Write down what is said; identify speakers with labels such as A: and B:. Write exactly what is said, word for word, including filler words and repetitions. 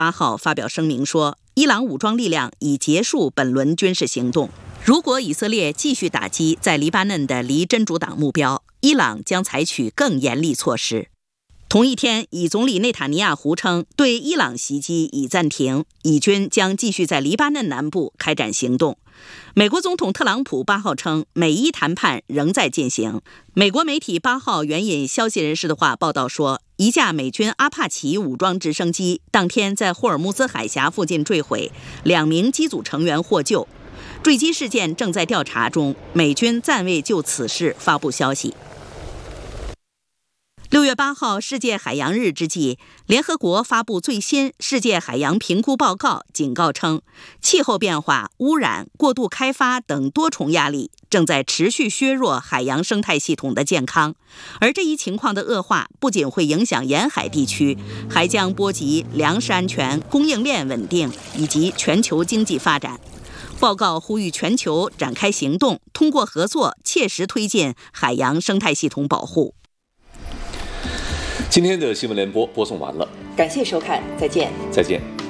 A: 八号发表声明说，伊朗武装力量已结束本轮军事行动。如果以色列继续打击在黎巴嫩的离真主党目标，伊朗将采取更严厉措施。同一天，以总理内塔尼亚胡称，对伊朗袭击已暂停，以军将继续在黎巴嫩南部开展行动。美国总统特朗普八号称，美伊谈判仍在进行。美国媒体八号援引消息人士的话报道说，一架美军阿帕奇武装直升机当天在霍尔木兹海峡附近坠毁，两名机组成员获救。坠机事件正在调查中，美军暂未就此事发布消息。六月八号世界海洋日之际，联合国发布最新世界海洋评估报告，警告称，气候变化、污染、过度开发等多重压力正在持续削弱海洋生态系统的健康，而这一情况的恶化不仅会影响沿海地区，还将波及粮食安全、供应链稳定以及全球经济发展。报告呼吁全球展开行动，通过合作切实推进海洋生态系统保护。
B: 今天的新闻联播播送完了，
C: 感谢收看，再见。
B: 再见。